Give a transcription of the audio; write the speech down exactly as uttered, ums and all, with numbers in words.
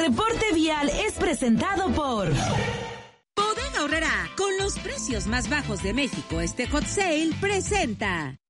reporte vial es presentado por Bodega Aurrerá, con los precios más bajos de México. Este Hot Sale presenta.